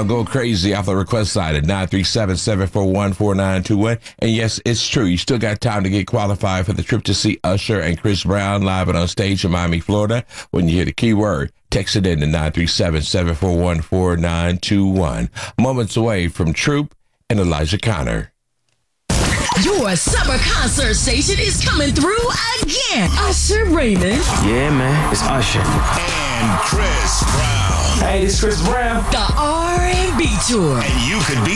Brown, Go Crazy off the request line at 937-741-4921. And yes, it's true. You still got time to get qualified for the trip to see Usher and Chris Brown live and on stage in Miami, Florida. When you hear the keyword, text it in to 937-741-4921. Moments away from Troop and Elijah Connor. Your summer concert station is coming through again. Usher Raymond. Yeah, man, it's Usher. And Chris Brown. Hey, this is Chris Brown. The R&B Tour. And you could be